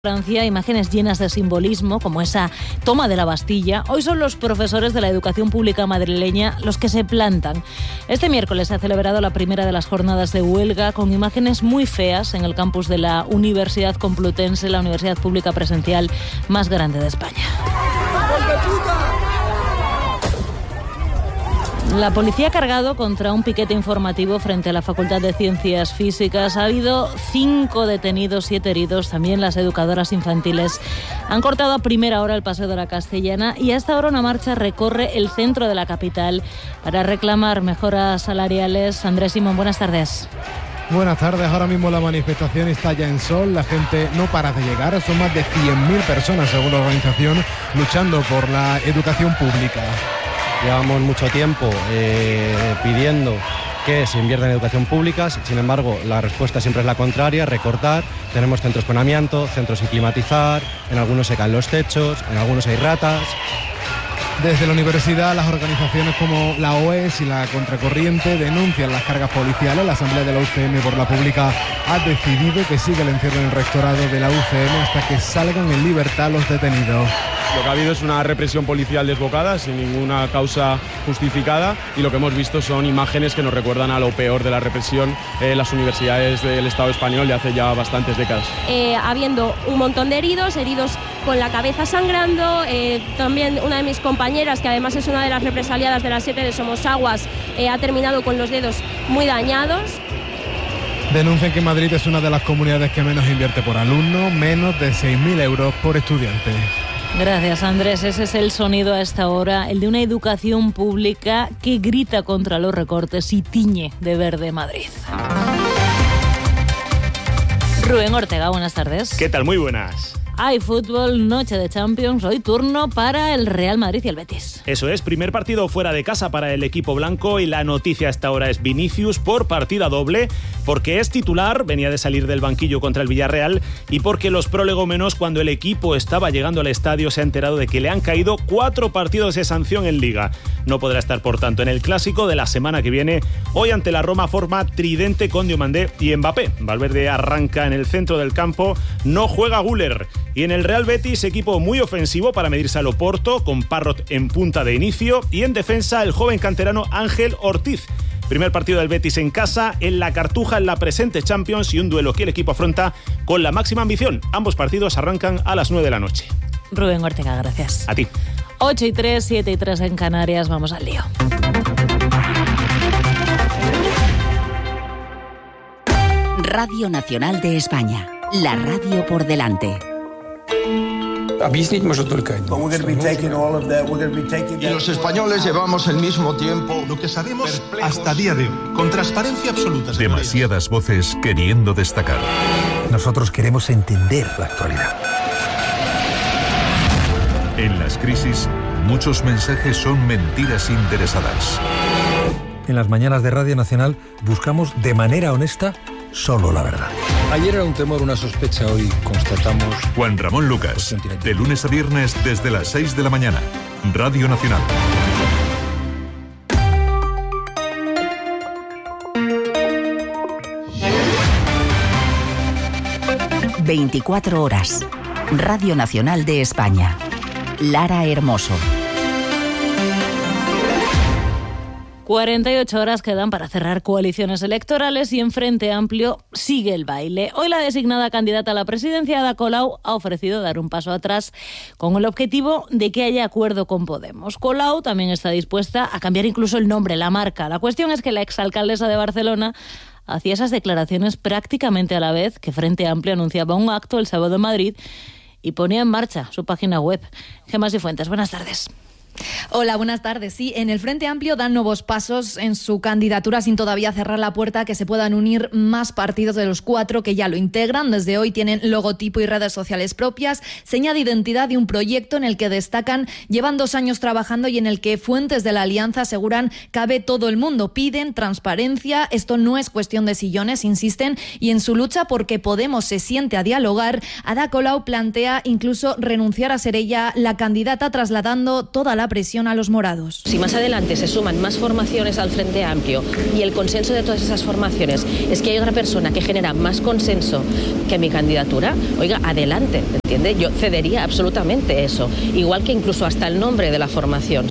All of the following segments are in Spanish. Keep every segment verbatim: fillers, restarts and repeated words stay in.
Francia, imágenes llenas de simbolismo, como esa toma de la Bastilla. Hoy son los profesores de la educación pública madrileña los que se plantan. Este miércoles se ha celebrado la primera de las jornadas de huelga con imágenes muy feas en el campus de la Universidad Complutense, la universidad pública presencial más grande de España. La policía ha cargado contra un piquete informativo frente a la Facultad de Ciencias Físicas. Ha habido cinco detenidos, siete heridos. También las educadoras infantiles han cortado a primera hora el Paseo de la Castellana y a esta hora una marcha recorre el centro de la capital para reclamar mejoras salariales. Andrés Simón, buenas tardes. Buenas tardes, ahora mismo la manifestación está ya en sol, la gente no para de llegar, son más de cien mil personas según la organización luchando por la educación pública. Llevamos mucho tiempo eh, pidiendo que se invierta en educación pública, sin embargo la respuesta siempre es la contraria, recortar. Tenemos centros con amianto, centros sin climatizar, en algunos se caen los techos, en algunos hay ratas. Desde la universidad, las organizaciones como la O E S y la Contracorriente denuncian las cargas policiales. La Asamblea de la U C M por la Pública ha decidido que siga el encierro en el rectorado de la U C M hasta que salgan en libertad los detenidos. Lo que ha habido es una represión policial desbocada, sin ninguna causa justificada, y lo que hemos visto son imágenes que nos recuerdan a lo peor de la represión en las universidades del Estado español de hace ya bastantes décadas. Eh, habiendo un montón de heridos, heridos con la cabeza sangrando, eh, también una de mis compañeras, que además es una de las represaliadas de las siete de Somosaguas, eh, ha terminado con los dedos muy dañados. Denuncian que Madrid es una de las comunidades que menos invierte por alumno, menos de seis mil euros por estudiante. Gracias, Andrés. Ese es el sonido a esta hora, el de una educación pública que grita contra los recortes y tiñe de verde Madrid. Rubén Ortega, buenas tardes. ¿Qué tal? Muy buenas. Hay fútbol, noche de Champions, hoy turno para el Real Madrid y el Betis. Eso es, primer partido fuera de casa para el equipo blanco y la noticia hasta ahora es Vinicius por partida doble, porque es titular, venía de salir del banquillo contra el Villarreal y porque los prolegómenos, cuando el equipo estaba llegando al estadio, se ha enterado de que le han caído cuatro partidos de sanción en Liga. No podrá estar, por tanto, en el clásico de la semana que viene. Hoy ante la Roma forma tridente con Diomandé y Mbappé. Valverde arranca en el centro del campo, no juega Güler. Y en el Real Betis, equipo muy ofensivo para medirse al Oporto, con Parrot en punta de inicio, y en defensa el joven canterano Ángel Ortiz. Primer partido del Betis en casa, en la Cartuja, en la presente Champions, y un duelo que el equipo afronta con la máxima ambición. Ambos partidos arrancan a las nueve de la noche. Rubén Ortega, gracias. A ti. ocho y tres, siete y tres en Canarias, vamos al lío. Radio Nacional de España, la radio por delante. Y los españoles llevamos el mismo tiempo. Lo que sabemos hasta día de hoy, con transparencia absoluta. Demasiadas voces queriendo destacar. Nosotros queremos entender la actualidad. En las crisis, muchos mensajes son mentiras interesadas. En las mañanas de Radio Nacional buscamos de manera honesta solo la verdad. Ayer era un temor, una sospecha, hoy constatamos... Juan Ramón Lucas, de lunes a viernes desde las seis de la mañana. Radio Nacional. veinticuatro horas. Radio Nacional de España. Lara Hermoso. cuarenta y ocho horas quedan para cerrar coaliciones electorales y en Frente Amplio sigue el baile. Hoy la designada candidata a la presidencia, Ada Colau, ha ofrecido dar un paso atrás con el objetivo de que haya acuerdo con Podemos. Colau también está dispuesta a cambiar incluso el nombre, la marca. La cuestión es que la exalcaldesa de Barcelona hacía esas declaraciones prácticamente a la vez que Frente Amplio anunciaba un acto el sábado en Madrid y ponía en marcha su página web. Gemma Cifuentes, buenas tardes. Hola, buenas tardes. Sí, en el Frente Amplio dan nuevos pasos en su candidatura sin todavía cerrar la puerta a que se puedan unir más partidos de los cuatro que ya lo integran. Desde hoy tienen logotipo y redes sociales propias, seña de identidad y un proyecto en el que destacan llevan dos años trabajando y en el que fuentes de la alianza aseguran cabe todo el mundo. Piden transparencia, esto no es cuestión de sillones, insisten, y en su lucha porque Podemos se siente a dialogar, Ada Colau plantea incluso renunciar a ser ella la candidata, trasladando toda la presión a los morados. Si más adelante se suman más formaciones al Frente Amplio y el consenso de todas esas formaciones es que hay otra persona que genera más consenso que mi candidatura, oiga, adelante, ¿entiende? Yo cedería absolutamente eso, igual que incluso hasta el nombre de la formación.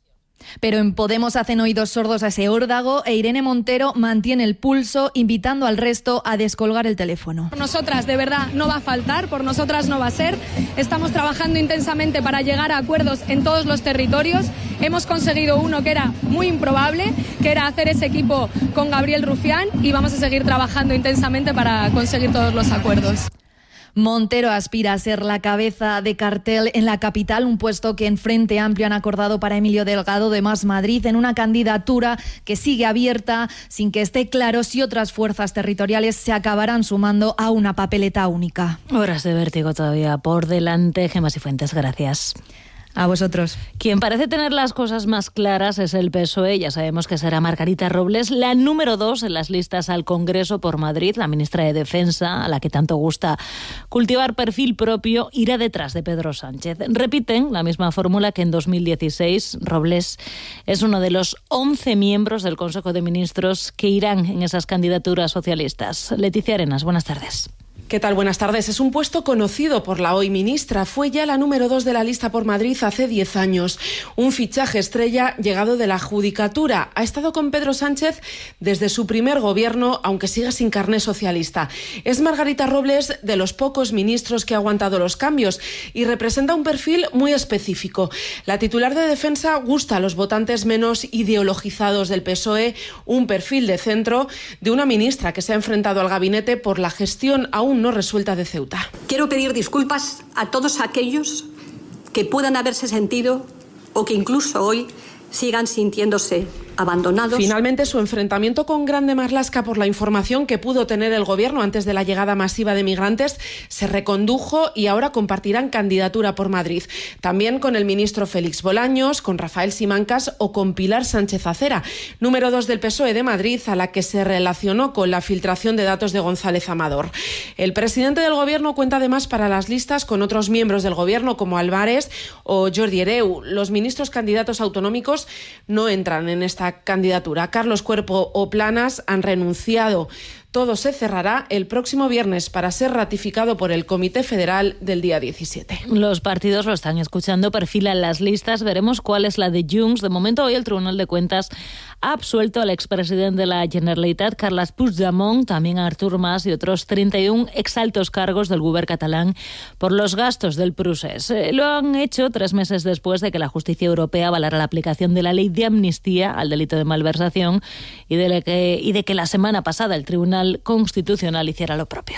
Pero en Podemos hacen oídos sordos a ese órdago e Irene Montero mantiene el pulso, invitando al resto a descolgar el teléfono. Por nosotras, de verdad, no va a faltar, por nosotras no va a ser. Estamos trabajando intensamente para llegar a acuerdos en todos los territorios. Hemos conseguido uno que era muy improbable, que era hacer ese equipo con Gabriel Rufián, y vamos a seguir trabajando intensamente para conseguir todos los acuerdos. Montero aspira a ser la cabeza de cartel en la capital, un puesto que en Frente Amplio han acordado para Emilio Delgado de Más Madrid, en una candidatura que sigue abierta sin que esté claro si otras fuerzas territoriales se acabarán sumando a una papeleta única. Horas de vértigo todavía por delante. Gemma Cifuentes, gracias. A vosotros. Quien parece tener las cosas más claras es el P S O E. Ya sabemos que será Margarita Robles, la número dos en las listas al Congreso por Madrid. La ministra de Defensa, a la que tanto gusta cultivar perfil propio, irá detrás de Pedro Sánchez. Repiten la misma fórmula que en dos mil dieciséis. Robles es uno de los once miembros del Consejo de Ministros que irán en esas candidaturas socialistas. Leticia Arenas, buenas tardes. ¿Qué tal? Buenas tardes. Es un puesto conocido por la hoy ministra. Fue ya la número dos de la lista por Madrid hace diez años. Un fichaje estrella llegado de la Judicatura. Ha estado con Pedro Sánchez desde su primer gobierno, aunque siga sin carné socialista. Es Margarita Robles de los pocos ministros que ha aguantado los cambios y representa un perfil muy específico. La titular de Defensa gusta a los votantes menos ideologizados del P S O E, un perfil de centro de una ministra que se ha enfrentado al gabinete por la gestión aún no resuelta de Ceuta. Quiero pedir disculpas a todos aquellos que puedan haberse sentido o que incluso hoy sigan sintiéndose abandonados. Finalmente, su enfrentamiento con Grande Marlaska por la información que pudo tener el gobierno antes de la llegada masiva de migrantes se recondujo y ahora compartirán candidatura por Madrid. También con el ministro Félix Bolaños, con Rafael Simancas o con Pilar Sánchez Acera, número dos del P S O E de Madrid, a la que se relacionó con la filtración de datos de González Amador. El presidente del gobierno cuenta además para las listas con otros miembros del gobierno como Álvarez o Jordi Hereu. Los ministros candidatos autonómicos no entran en esta candidatura. Carlos Cuerpo o Planas han renunciado. Todo se cerrará el próximo viernes para ser ratificado por el Comité Federal del día diecisiete. Los partidos lo están escuchando, perfilan las listas. Veremos cuál es la de Junts. De momento, hoy el Tribunal de Cuentas ha absuelto al expresidente de la Generalitat, Carles Puigdemont, también a Artur Mas y otros treinta y uno exaltos cargos del govern catalán por los gastos del procés. Eh, lo han hecho tres meses después de que la justicia europea avalara la aplicación de la ley de amnistía al delito de malversación y de, que, y de que la semana pasada el Tribunal Constitucional hiciera lo propio.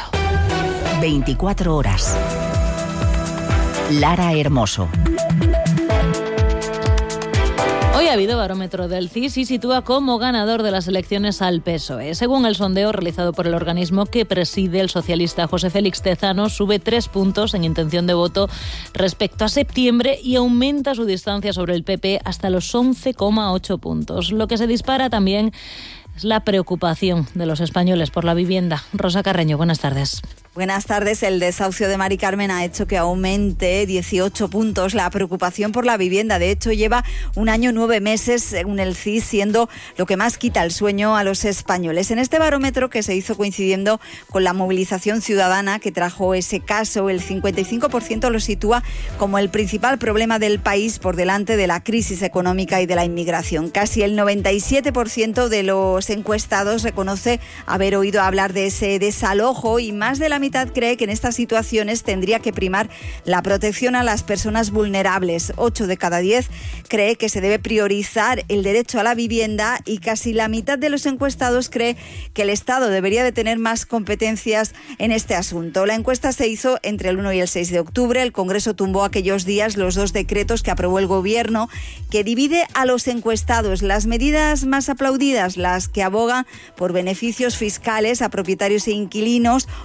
veinticuatro horas. Lara Hermoso. Hoy ha habido barómetro del C I S y sitúa como ganador de las elecciones al P S O E. Según el sondeo realizado por el organismo que preside el socialista José Félix Tezano, sube tres puntos en intención de voto respecto a septiembre y aumenta su distancia sobre el P P hasta los once coma ocho puntos. Lo que se dispara también es la preocupación de los españoles por la vivienda. Rosa Carreño, buenas tardes. Buenas tardes. El desahucio de Mari Carmen ha hecho que aumente dieciocho puntos la preocupación por la vivienda. De hecho, lleva un año, nueve meses, según el C I S, siendo lo que más quita el sueño a los españoles. En este barómetro, que se hizo coincidiendo con la movilización ciudadana que trajo ese caso, el cincuenta y cinco por ciento lo sitúa como el principal problema del país por delante de la crisis económica y de la inmigración. Casi el noventa y siete por ciento de los encuestados reconoce haber oído hablar de ese desalojo y más de la mitad cree que en estas situaciones tendría que primar la protección a las personas vulnerables. ocho de cada diez cree que se debe priorizar el derecho a la vivienda y casi la mitad de los encuestados cree que el Estado debería de tener más competencias en este asunto. La encuesta se hizo entre el uno y el seis de octubre. El Congreso tumbó aquellos días los dos decretos que aprobó el Gobierno que divide a los encuestados. Las medidas más aplaudidas, las que abogan por beneficios fiscales a propietarios e inquilinos o las ayudas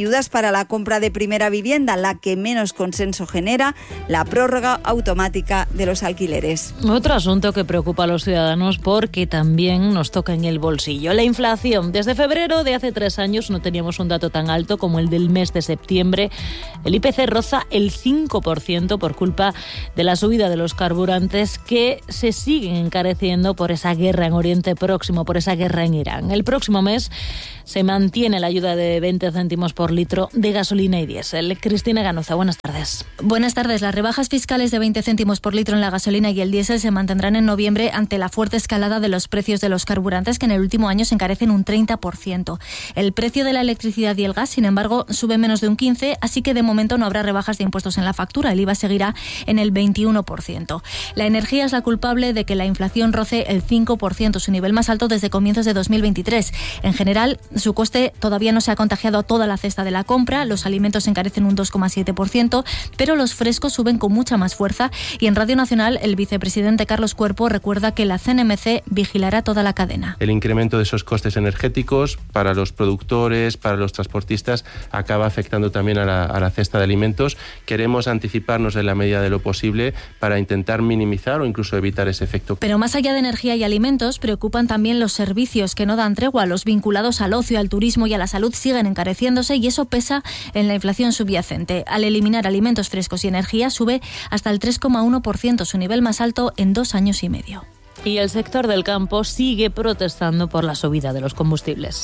ayudas para la compra de primera vivienda, la que menos consenso genera, la prórroga automática de los alquileres. Otro asunto que preocupa a los ciudadanos porque también nos toca en el bolsillo. La inflación. Desde febrero de hace tres años no teníamos un dato tan alto como el del mes de septiembre. El I P C roza el cinco por ciento por culpa de la subida de los carburantes que se siguen encareciendo por esa guerra en Oriente Próximo, por esa guerra en Irán. El próximo mes se mantiene la ayuda de veinte céntimos por litro de gasolina y diésel. Cristina Ganuza, buenas tardes. Buenas tardes. Las rebajas fiscales de veinte céntimos por litro en la gasolina y el diésel se mantendrán en noviembre ante la fuerte escalada de los precios de los carburantes que en el último año se encarecen un treinta por ciento. El precio de la electricidad y el gas, sin embargo, sube menos de un quince por ciento, así que de momento no habrá rebajas de impuestos en la factura. El I V A seguirá en el veintiuno por ciento. La energía es la culpable de que la inflación roce el cinco por ciento, su nivel más alto desde comienzos de dos mil veintitrés. En general, su coste todavía no se ha contagiado a toda la cesta de la compra. Los alimentos se encarecen un dos coma siete por ciento, pero los frescos suben con mucha más fuerza. Y en Radio Nacional, el vicepresidente Carlos Cuerpo recuerda que la C N M C vigilará toda la cadena. El incremento de esos costes energéticos para los productores, para los transportistas, acaba afectando también a la, a la cesta de alimentos. Queremos anticiparnos en la medida de lo posible para intentar minimizar o incluso evitar ese efecto. Pero más allá de energía y alimentos, preocupan también los servicios que no dan tregua. Los vinculados al ocio, al turismo y a la salud siguen encareciéndose y eso pesa en la inflación subyacente. Al eliminar alimentos frescos y energía sube hasta el tres coma uno por ciento, su nivel más alto en dos años y medio. Y el sector del campo sigue protestando por la subida de los combustibles.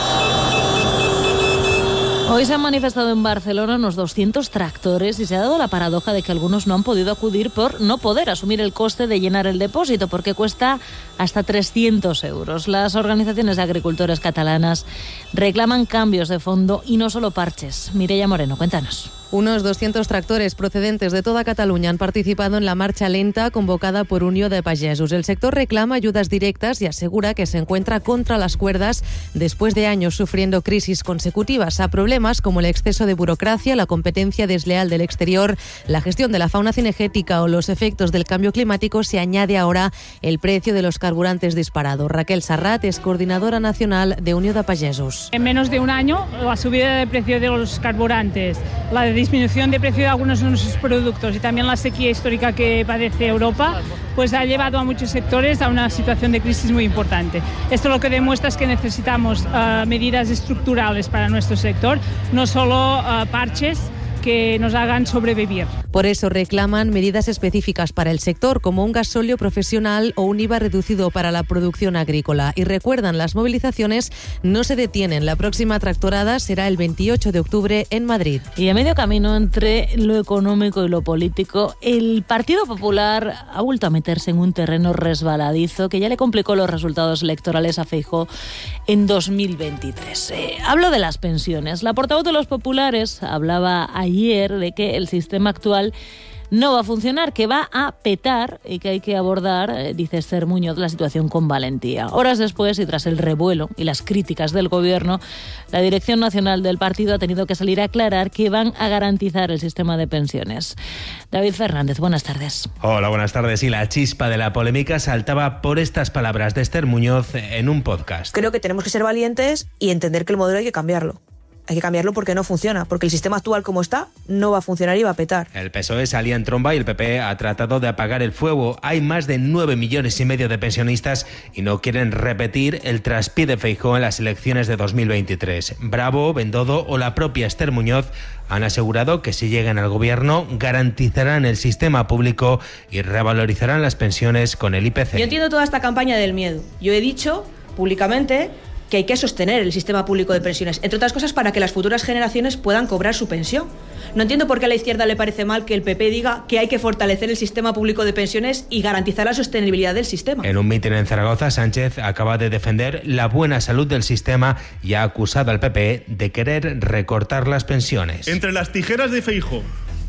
Hoy se han manifestado en Barcelona unos doscientos tractores y se ha dado la paradoja de que algunos no han podido acudir por no poder asumir el coste de llenar el depósito, porque cuesta hasta trescientos euros. Las organizaciones de agricultores catalanas reclaman cambios de fondo y no solo parches. Mireia Moreno, cuéntanos. Unos doscientos tractores procedentes de toda Cataluña han participado en la marcha lenta convocada por Unió de Pagesos. El sector reclama ayudas directas y asegura que se encuentra contra las cuerdas después de años sufriendo crisis consecutivas a problemas como el exceso de burocracia, la competencia desleal del exterior, la gestión de la fauna cinegética o los efectos del cambio climático. Se añade ahora el precio de los carburantes disparado. Raquel Sarrat es coordinadora nacional de Unió de Pagesos. En menos de un año, la subida de precio de los carburantes, la disminución de precio de algunos de nuestros productos y también la sequía histórica que padece Europa, pues ha llevado a muchos sectores a una situación de crisis muy importante. Esto lo que demuestra es que necesitamos uh, medidas estructurales para nuestro sector, no solo uh, parches que nos hagan sobrevivir. Por eso reclaman medidas específicas para el sector, como un gasóleo profesional o un I V A reducido para la producción agrícola. Y recuerdan, las movilizaciones no se detienen. La próxima tractorada será el veintiocho de octubre en Madrid. Y a medio camino entre lo económico y lo político, el Partido Popular ha vuelto a meterse en un terreno resbaladizo que ya le complicó los resultados electorales a Feijóo en dos mil veintitrés. Eh, hablo de las pensiones. La portavoz de los populares hablaba ayer de que el sistema actual no va a funcionar, que va a petar y que hay que abordar, eh, dice Esther Muñoz, la situación con valentía. Horas después y tras el revuelo y las críticas del gobierno, la Dirección Nacional del partido ha tenido que salir a aclarar que van a garantizar el sistema de pensiones. David Fernández, buenas tardes. Hola, buenas tardes. Y la chispa de la polémica saltaba por estas palabras de Esther Muñoz en un podcast. Creo que tenemos que ser valientes y entender que el modelo hay que cambiarlo. Hay que cambiarlo porque no funciona, porque el sistema actual como está no va a funcionar y va a petar. El P S O E salía en tromba y el P P ha tratado de apagar el fuego. Hay más de nueve millones y medio de pensionistas y no quieren repetir el traspié de Feijóo en las elecciones de dos mil veintitrés. Bravo, Bendodo o la propia Esther Muñoz han asegurado que si llegan al gobierno garantizarán el sistema público y revalorizarán las pensiones con el I P C. Yo entiendo toda esta campaña del miedo. Yo he dicho públicamente que hay que sostener el sistema público de pensiones, entre otras cosas para que las futuras generaciones puedan cobrar su pensión. No entiendo por qué a la izquierda le parece mal que el P P diga que hay que fortalecer el sistema público de pensiones y garantizar la sostenibilidad del sistema. En un mitin en Zaragoza, Sánchez acaba de defender la buena salud del sistema y ha acusado al P P de querer recortar las pensiones. Entre las tijeras de Feijóo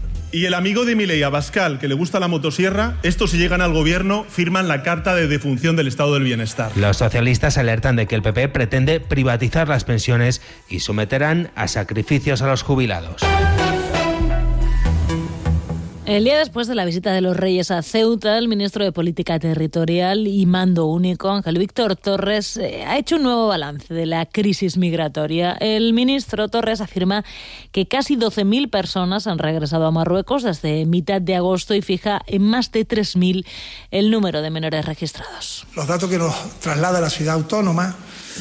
y el amigo de Milei, Abascal, que le gusta la motosierra, estos, si llegan al gobierno, firman la carta de defunción del estado del bienestar. Los socialistas alertan de que el P P pretende privatizar las pensiones y someterán a sacrificios a los jubilados. El día después de la visita de los Reyes a Ceuta, el ministro de Política Territorial y Mando Único, Ángel Víctor Torres, eh, ha hecho un nuevo balance de la crisis migratoria. El ministro Torres afirma que casi doce mil personas han regresado a Marruecos desde mitad de agosto y fija en más de tres mil el número de menores registrados. Los datos que nos traslada la ciudad autónoma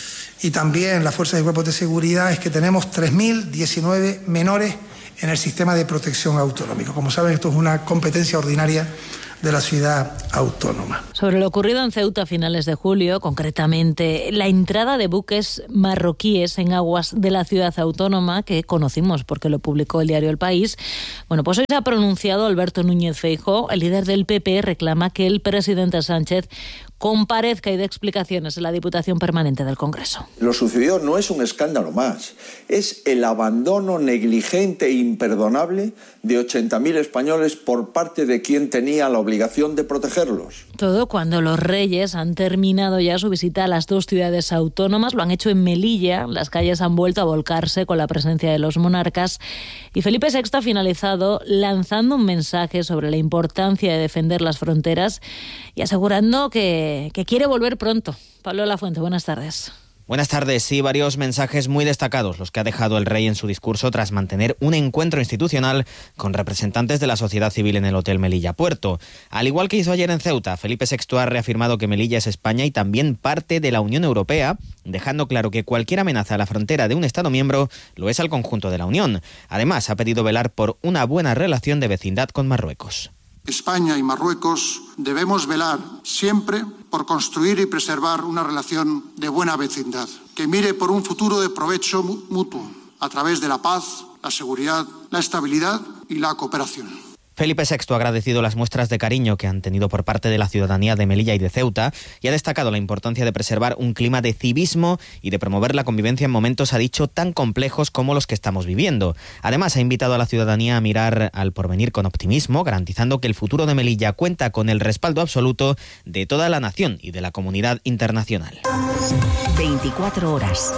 y también las fuerzas y cuerpos de seguridad es que tenemos tres mil diecinueve menores en el sistema de protección autonómico. Como saben, esto es una competencia ordinaria de la ciudad autónoma. Sobre lo ocurrido en Ceuta a finales de julio, concretamente la entrada de buques marroquíes en aguas de la ciudad autónoma, que conocimos porque lo publicó el diario El País, bueno, pues hoy se ha pronunciado Alberto Núñez Feijóo. El líder del P P reclama que el presidente Sánchez comparezca y dé explicaciones en la Diputación Permanente del Congreso. Lo sucedido no es un escándalo más, es el abandono negligente e imperdonable de ochenta mil españoles por parte de quien tenía la obligación de protegerlos. Todo cuando los Reyes han terminado ya su visita a las dos ciudades autónomas, lo han hecho en Melilla, las calles han vuelto a volcarse con la presencia de los monarcas y Felipe sexto ha finalizado lanzando un mensaje sobre la importancia de defender las fronteras y asegurando que que quiere volver pronto. Pablo Lafuente, buenas tardes. Buenas tardes. Sí, varios mensajes muy destacados los que ha dejado el rey en su discurso tras mantener un encuentro institucional con representantes de la sociedad civil en el Hotel Melilla Puerto. Al igual que hizo ayer en Ceuta, Felipe sexto ha reafirmado que Melilla es España y también parte de la Unión Europea, dejando claro que cualquier amenaza a la frontera de un Estado miembro lo es al conjunto de la Unión. Además, ha pedido velar por una buena relación de vecindad con Marruecos. España y Marruecos debemos velar siempre por construir y preservar una relación de buena vecindad, que mire por un futuro de provecho mutuo, a través de la paz, la seguridad, la estabilidad y la cooperación. Felipe sexto ha agradecido las muestras de cariño que han tenido por parte de la ciudadanía de Melilla y de Ceuta y ha destacado la importancia de preservar un clima de civismo y de promover la convivencia en momentos, ha dicho, tan complejos como los que estamos viviendo. Además, ha invitado a la ciudadanía a mirar al porvenir con optimismo, garantizando que el futuro de Melilla cuenta con el respaldo absoluto de toda la nación y de la comunidad internacional. veinticuatro horas.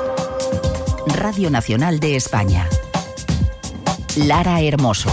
Radio Nacional de España. Lara Hermoso.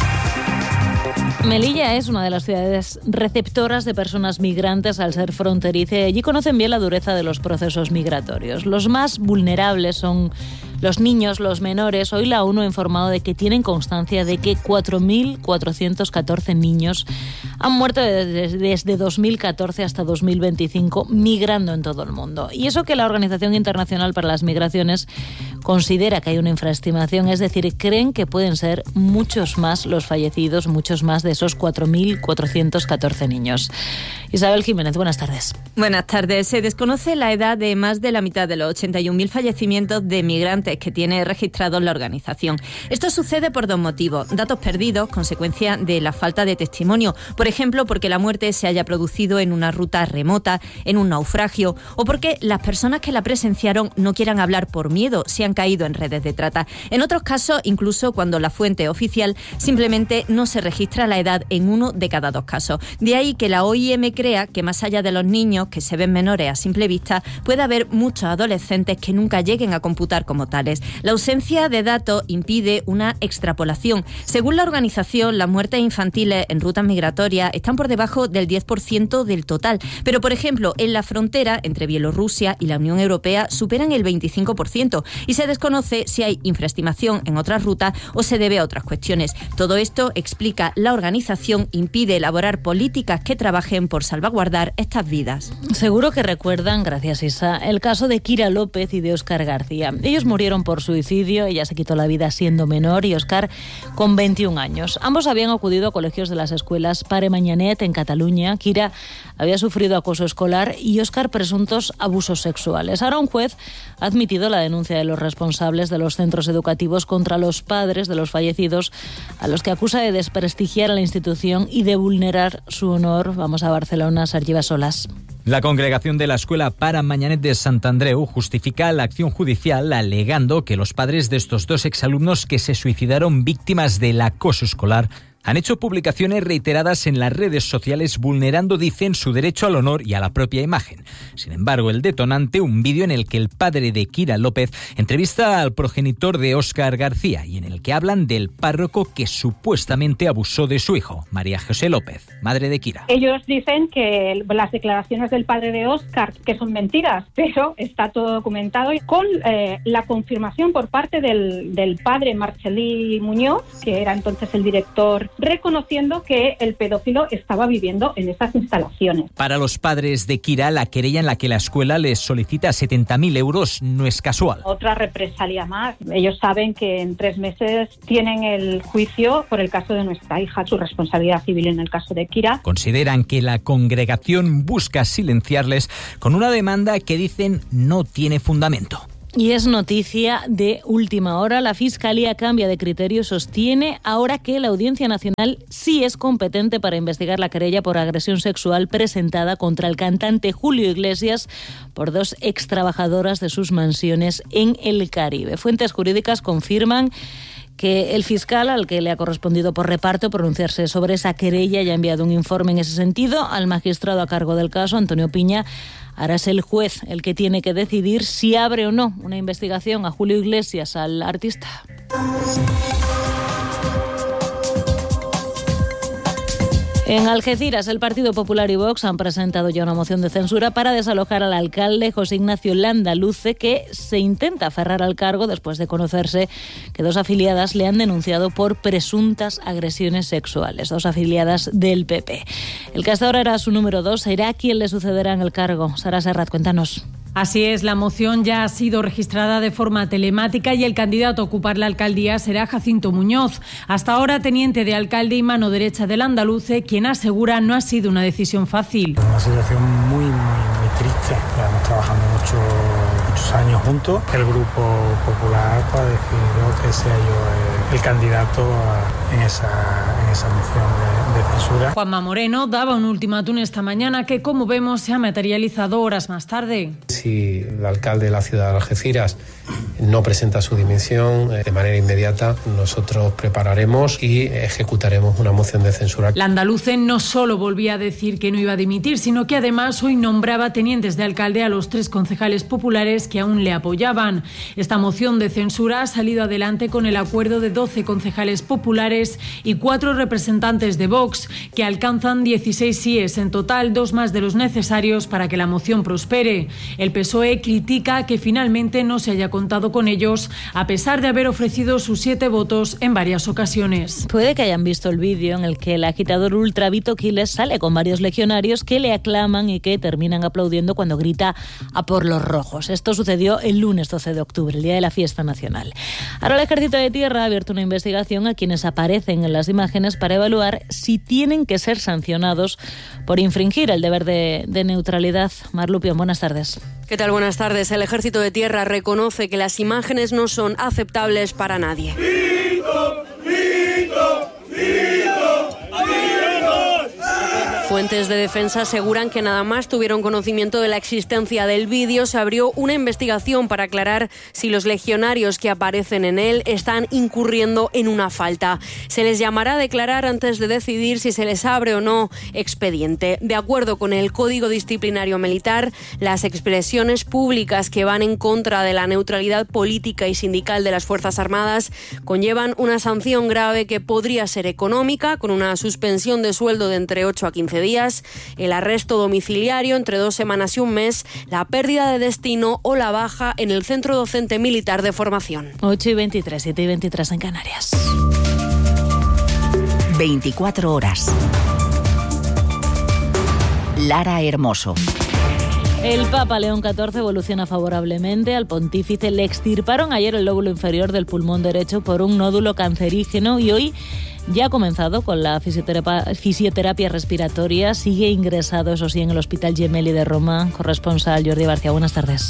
Melilla es una de las ciudades receptoras de personas migrantes al ser fronteriza y allí conocen bien la dureza de los procesos migratorios. Los más vulnerables son los niños, los menores. Hoy la ONU ha informado de que tienen constancia de que cuatro mil cuatrocientos catorce niños han muerto desde, desde dos mil catorce hasta dos mil veinticinco migrando en todo el mundo. Y eso que la Organización Internacional para las Migraciones considera que hay una infraestimación, es decir, creen que pueden ser muchos más los fallecidos, muchos más de esos cuatro mil cuatrocientos catorce niños. Isabel Jiménez, buenas tardes. Buenas tardes. Se desconoce la edad de más de la mitad de los ochenta y un mil fallecimientos de migrantes que tiene registrados la organización. Esto sucede por dos motivos. Datos perdidos, consecuencia de la falta de testimonio. Por ejemplo, porque la muerte se haya producido en una ruta remota, en un naufragio, o porque las personas que la presenciaron no quieran hablar por miedo, si han caído en redes de trata. En otros casos, incluso cuando la fuente oficial simplemente no se registra la edad en uno de cada dos casos. De ahí que la O I M crea que más allá de los niños, que se ven menores a simple vista, puede haber muchos adolescentes que nunca lleguen a computar como tales. La ausencia de datos impide una extrapolación. Según la organización, las muertes infantiles en rutas migratorias están por debajo del diez por ciento del total. Pero, por ejemplo, en la frontera entre Bielorrusia y la Unión Europea superan el veinticinco por ciento y se desconoce si hay infraestimación en otras rutas o se debe a otras cuestiones. Todo esto, explica la organización, impide elaborar políticas que trabajen por salvaguardar estas vidas. Seguro que recuerdan, gracias Isa, el caso de Kira López y de Óscar García. Ellos murieron por suicidio, ella se quitó la vida siendo menor y Óscar con veintiún años. Ambos habían acudido a colegios de las escuelas Pare Mañanet en Cataluña. Kira había sufrido acoso escolar y Óscar presuntos abusos sexuales. Ahora un juez ha admitido la denuncia de los responsables de los centros educativos contra los padres de los fallecidos, a los que acusa de desprestigiar a la institución y de vulnerar su honor. Vamos a Barcelona, Sergi Bassolas. La congregación de la escuela Pare Mañanet de Sant Andreu justifica la acción judicial alegando que los padres de estos dos exalumnos que se suicidaron víctimas del acoso escolar Han hecho publicaciones reiteradas en las redes sociales vulnerando, dicen, su derecho al honor y a la propia imagen. Sin embargo, el detonante, un vídeo en el que el padre de Kira López entrevista al progenitor de Óscar García y en el que hablan del párroco que supuestamente abusó de su hijo, María José López, madre de Kira. Ellos dicen que las declaraciones del padre de Óscar que son mentiras, pero está todo documentado con eh, la confirmación por parte del, del padre Marchelí Muñoz, que era entonces el director, reconociendo que el pedófilo estaba viviendo en esas instalaciones. Para los padres de Kira, la querella en la que la escuela les solicita setenta mil euros no es casual. Otra represalia más. Ellos saben que en tres meses tienen el juicio por el caso de nuestra hija, su responsabilidad civil en el caso de Kira. Consideran que la congregación busca silenciarles con una demanda que dicen no tiene fundamento. Y es noticia de última hora. La Fiscalía cambia de criterio y sostiene ahora que la Audiencia Nacional sí es competente para investigar la querella por agresión sexual presentada contra el cantante Julio Iglesias por dos extrabajadoras de sus mansiones en el Caribe. Fuentes jurídicas confirman que el fiscal, al que le ha correspondido por reparto pronunciarse sobre esa querella, ya ha enviado un informe en ese sentido al magistrado a cargo del caso, Antonio Piña. Ahora es el juez el que tiene que decidir si abre o no una investigación a Julio Iglesias, al artista. En Algeciras, el Partido Popular y Vox han presentado ya una moción de censura para desalojar al alcalde José Ignacio Landaluce, que se intenta aferrar al cargo después de conocerse que dos afiliadas le han denunciado por presuntas agresiones sexuales, dos afiliadas del P P. El que hasta ahora era su número dos será quien le sucederá en el cargo. Sara Serrat, cuéntanos. Así es, la moción ya ha sido registrada de forma telemática y el candidato a ocupar la alcaldía será Jacinto Muñoz, hasta ahora teniente de alcalde y mano derecha del Andaluce, quien asegura no ha sido una decisión fácil. Una situación muy, muy, muy triste. Llevamos trabajando mucho, muchos años juntos. El Grupo Popular pues, decidió que sea yo el, el candidato a, en, esa, en esa moción de, de censura. Juanma Moreno daba un ultimátum esta mañana que, como vemos, se ha materializado horas más tarde. Si el alcalde de la ciudad de Algeciras no presenta su dimisión de manera inmediata, nosotros prepararemos y ejecutaremos una moción de censura. Landaluce no solo volvía a decir que no iba a dimitir, sino que además hoy nombraba tenientes de alcalde a los tres concejales populares que aún le apoyaban. Esta moción de censura ha salido adelante con el acuerdo de doce concejales populares y cuatro representantes de Vox, que alcanzan dieciséis síes en total, dos más de los necesarios para que la moción prospere. El P S O E critica que finalmente no se haya contado con ellos, a pesar de haber ofrecido sus siete votos en varias ocasiones. Puede que hayan visto el vídeo en el que el agitador ultra Vito Quiles sale con varios legionarios que le aclaman y que terminan aplaudiendo cuando grita a por los rojos. Esto sucedió el lunes doce de octubre, el día de la fiesta nacional. Ahora el Ejército de Tierra ha abierto una investigación a quienes aparecen en las imágenes para evaluar si tienen que ser sancionados por infringir el deber de, de neutralidad. Marlupion, buenas tardes. ¿Qué tal? Buenas tardes. El Ejército de Tierra reconoce que las imágenes no son aceptables para nadie. ¡Vito! ¡Vito! ¡Vito! Fuentes de defensa aseguran que nada más tuvieron conocimiento de la existencia del vídeo, se abrió una investigación para aclarar si los legionarios que aparecen en él están incurriendo en una falta. Se les llamará a declarar antes de decidir si se les abre o no expediente. De acuerdo con el Código Disciplinario Militar, las expresiones públicas que van en contra de la neutralidad política y sindical de las Fuerzas Armadas conllevan una sanción grave que podría ser económica, con una suspensión de sueldo de entre ocho a quince días, el arresto domiciliario entre dos semanas y un mes, la pérdida de destino o la baja en el Centro Docente Militar de Formación. ocho y veintitrés, siete y veintitrés en Canarias. veinticuatro horas. Lara Hermoso. El Papa León catorce evoluciona favorablemente. Al pontífice le extirparon ayer el lóbulo inferior del pulmón derecho por un nódulo cancerígeno y hoy ya ha comenzado con la fisioterapia, fisioterapia respiratoria. Sigue ingresado, eso sí, en el Hospital Gemelli de Roma. Corresponsal Jordi Barcia, buenas tardes.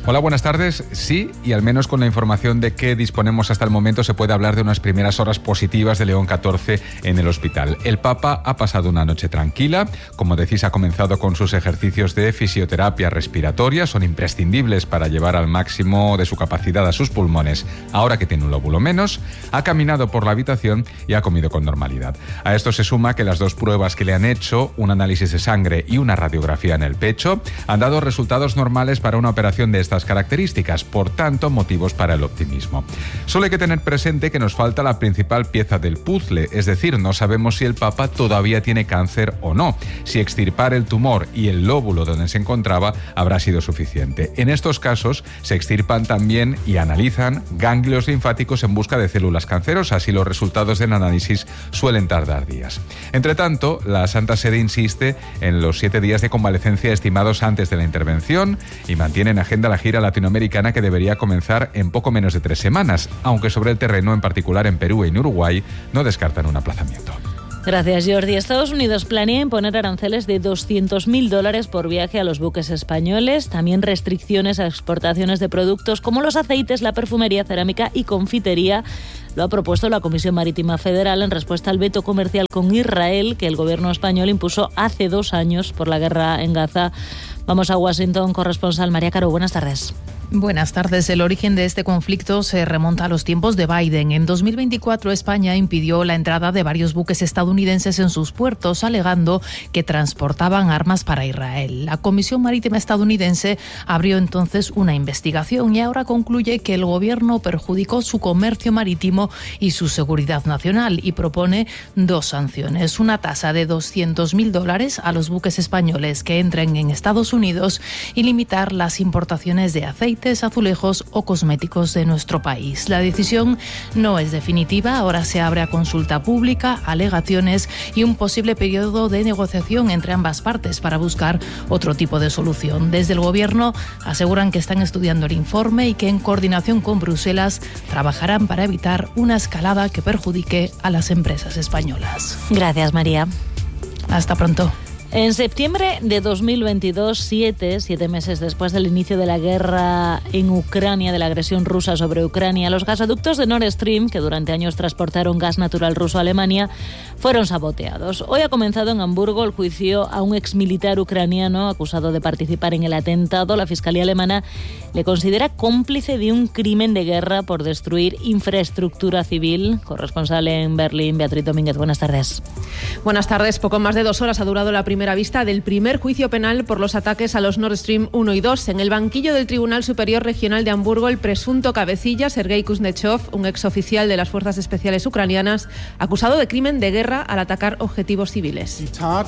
Hola, buenas tardes. Sí, y al menos con la información de que disponemos hasta el momento se puede hablar de unas primeras horas positivas de León catorce en el hospital. El Papa ha pasado una noche tranquila. Como decís, ha comenzado con sus ejercicios de fisioterapia respiratoria. Son imprescindibles para llevar al máximo de su capacidad a sus pulmones. Ahora que tiene un lóbulo menos, ha caminado por la habitación y ha comido con normalidad. A esto se suma que las dos pruebas que le han hecho, un análisis de sangre y una radiografía en el pecho, han dado resultados normales para una operación de esta características, por tanto, motivos para el optimismo. Solo hay que tener presente que nos falta la principal pieza del puzzle, es decir, no sabemos si el Papa todavía tiene cáncer o no. Si extirpar el tumor y el lóbulo donde se encontraba habrá sido suficiente. En estos casos se extirpan también y analizan ganglios linfáticos en busca de células cancerosas y los resultados del análisis suelen tardar días. Entre tanto, la Santa Sede insiste en los siete días de convalecencia estimados antes de la intervención y mantiene en agenda la gira latinoamericana que debería comenzar en poco menos de tres semanas, aunque sobre el terreno, en particular en Perú y en Uruguay, no descartan un aplazamiento. Gracias, Jordi. Estados Unidos planea imponer aranceles de doscientos mil dólares por viaje a los buques españoles, también restricciones a exportaciones de productos como los aceites, la perfumería, cerámica y confitería. Lo ha propuesto la Comisión Marítima Federal en respuesta al veto comercial con Israel que el gobierno español impuso hace dos años por la guerra en Gaza. Vamos a Washington, corresponsal María Caro. Buenas tardes. Buenas tardes. El origen de este conflicto se remonta a los tiempos de Biden. En dos mil veinticuatro, España impidió la entrada de varios buques estadounidenses en sus puertos, alegando que transportaban armas para Israel. La Comisión Marítima estadounidense abrió entonces una investigación y ahora concluye que el gobierno perjudicó su comercio marítimo y su seguridad nacional y propone dos sanciones. Una tasa de doscientos mil dólares a los buques españoles que entren en Estados Unidos y limitar las importaciones de aceite, azulejos o cosméticos de nuestro país. La decisión no es definitiva, ahora se abre a consulta pública, alegaciones y un posible periodo de negociación entre ambas partes para buscar otro tipo de solución. Desde el Gobierno aseguran que están estudiando el informe y que en coordinación con Bruselas trabajarán para evitar una escalada que perjudique a las empresas españolas. Gracias, María. Hasta pronto. En septiembre de dos mil veintidós, siete, siete meses después del inicio de la guerra en Ucrania, de la agresión rusa sobre Ucrania, los gasoductos de Nord Stream, que durante años transportaron gas natural ruso a Alemania, fueron saboteados. Hoy ha comenzado en Hamburgo el juicio a un exmilitar ucraniano acusado de participar en el atentado. La Fiscalía alemana le considera cómplice de un crimen de guerra por destruir infraestructura civil. Corresponsal en Berlín, Beatriz Domínguez, buenas tardes. Buenas tardes. Poco más de dos horas ha durado la primera vista del primer juicio penal por los ataques a los Nord Stream uno y dos. En el banquillo del Tribunal Superior Regional de Hamburgo, el presunto cabecilla, Sergei Kuznechov, un exoficial de las Fuerzas Especiales ucranianas, acusado de crimen de guerra al atacar objetivos civiles.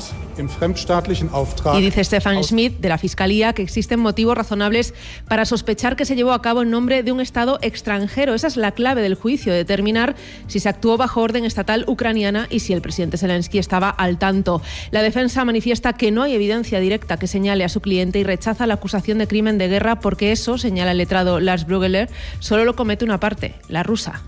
Y dice Stefan Schmidt, de la Fiscalía, que existen motivos razonables para sospechar que se llevó a cabo en nombre de un Estado extranjero. Esa es la clave del juicio, determinar si se actuó bajo orden estatal ucraniana y si el presidente Zelensky estaba al tanto. La defensa manifiesta que no hay evidencia directa que señale a su cliente y rechaza la acusación de crimen de guerra porque eso, señala el letrado Lars Brugeler, solo lo comete una parte, la rusa.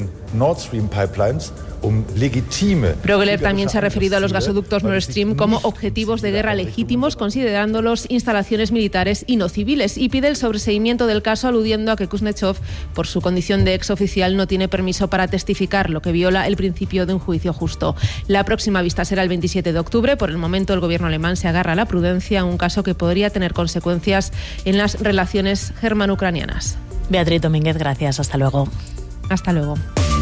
Brugeler también se ha referido a los gasoductos Nord Stream como objetivos de guerra legítimos, considerándolos instalaciones militares y no civiles, y pide el sobreseimiento del caso aludiendo a que Kuznechov, por su condición de exoficial, no tiene permiso para testificar, lo que viola el principio de un juicio justo. La próxima vista será el veintisiete de octubre. Por el momento, el gobierno alemán se agarra a la prudencia, un caso que podría tener consecuencias en las relaciones germano-ucranianas. Beatriz Domínguez, gracias. Hasta luego. Hasta luego.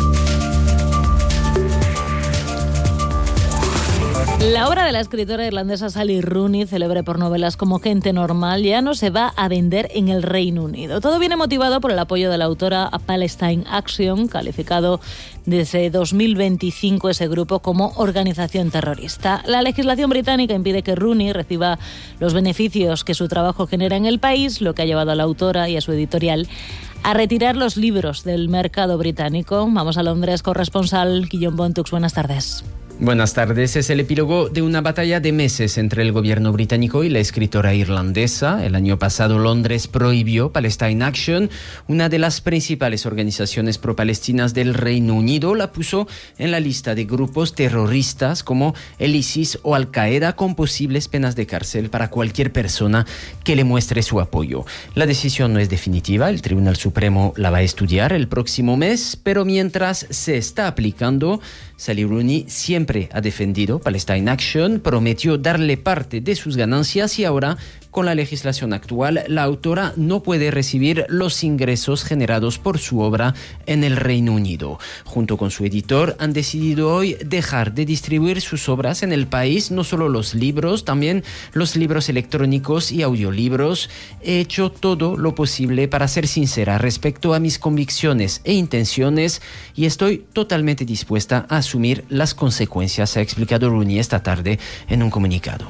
La obra de la escritora irlandesa Sally Rooney, célebre por novelas como Gente Normal, ya no se va a vender en el Reino Unido. Todo viene motivado por el apoyo de la autora a Palestine Action, calificado desde dos mil veinticinco ese grupo como organización terrorista. La legislación británica impide que Rooney reciba los beneficios que su trabajo genera en el país, lo que ha llevado a la autora y a su editorial a retirar los libros del mercado británico. Vamos a Londres, corresponsal Guillaume Bontux, buenas tardes. Buenas tardes. Es el epílogo de una batalla de meses entre el gobierno británico y la escritora irlandesa. El año pasado Londres prohibió Palestine Action, una de las principales organizaciones pro-palestinas del Reino Unido. La puso en la lista de grupos terroristas como el ISIS o Al-Qaeda, con posibles penas de cárcel para cualquier persona que le muestre su apoyo. La decisión no es definitiva. El Tribunal Supremo la va a estudiar el próximo mes, pero mientras se está aplicando, Sally Rooney siempre ha defendido Palestine Action, prometió darle parte de sus ganancias y ahora, con la legislación actual, la autora no puede recibir los ingresos generados por su obra en el Reino Unido. Junto con su editor, han decidido hoy dejar de distribuir sus obras en el país, no solo los libros, también los libros electrónicos y audiolibros. He hecho todo lo posible para ser sincera respecto a mis convicciones e intenciones y estoy totalmente dispuesta a asumir las consecuencias, ha explicado Rooney esta tarde en un comunicado.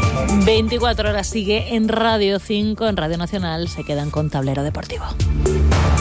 veinticuatro horas sigue en Radio cinco, en Radio Nacional. Se quedan con Tablero Deportivo.